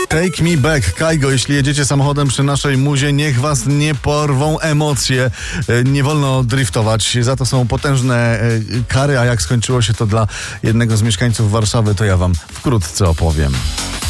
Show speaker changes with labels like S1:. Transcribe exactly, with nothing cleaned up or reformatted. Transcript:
S1: Take me back, Kaigo. Jeśli jedziecie samochodem przy naszej muzie, niech was nie porwą emocje. Nie wolno driftować, za to są potężne kary, a jak skończyło się to dla jednego z mieszkańców Warszawy, to ja wam wkrótce opowiem.